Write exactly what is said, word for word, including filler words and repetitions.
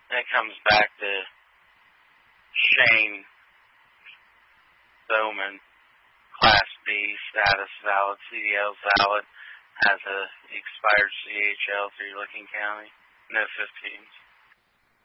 And it comes back to Shane Bowman, Class B status valid, C D L valid, has a expired C H L through Licking County. No fifteens.